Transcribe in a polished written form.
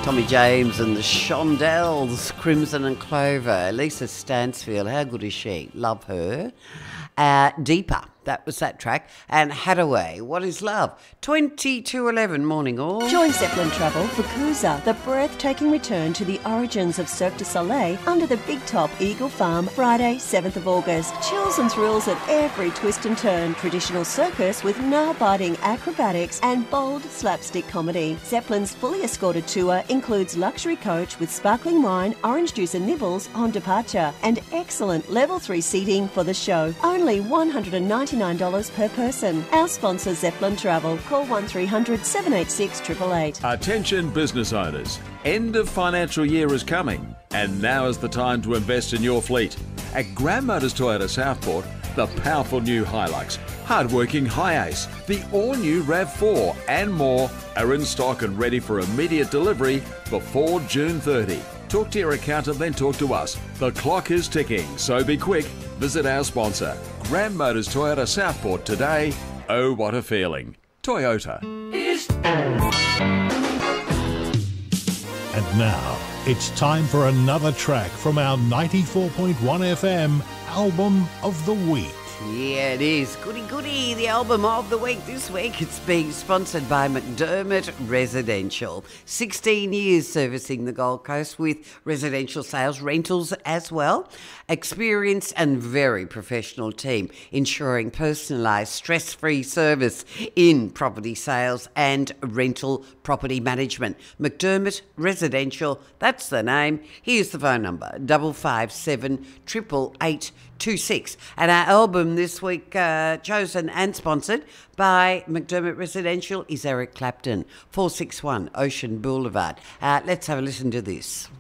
Tommy James and the Shondells, Crimson and Clover. Lisa Stansfield, how good is she? Love her. Deeper, that was that track. And Hadaway, What is Love? 20 to 11, morning all. Join Zeppelin Travel for Cruiser, the breathtaking return to the origins of Cirque du Soleil under the Big Top Eagle Farm, Friday, 7th of August. Chills and thrills at every twist and turn. Traditional circus with nail-biting acrobatics and bold slapstick comedy. Zeppelin's fully escorted tour includes luxury coach with sparkling wine, orange juice and nibbles on departure, and excellent level 3 seating for the show. Only $199 per person. Our sponsor, Zeppelin Travel. Call 1300 786 888. Attention business owners, end of financial year is coming and now is the time to invest in your fleet. At Grand Motors Toyota Southport, the powerful new Hilux, hard-working Hi-Ace, the all-new RAV4 and more are in stock and ready for immediate delivery before June 30. Talk to your accountant, then talk to us. The clock is ticking, so be quick. Visit our sponsor, Grand Motors Toyota Southport today. Oh, what a feeling. Toyota. And now, it's time for another track from our 94.1 FM Album of the Week. Yeah, it is. Goody goody, the album of the week this week. It's being sponsored by McDermott Residential. 16 years servicing the Gold Coast with residential sales, rentals as well. Experienced and very professional team ensuring personalised, stress-free service in property sales and rental property management. McDermott Residential, that's the name. Here's the phone number, 557 888 26. And our album this week, chosen and sponsored by McDermott Residential, is Eric Clapton, 461 Ocean Boulevard. Let's have a listen to this.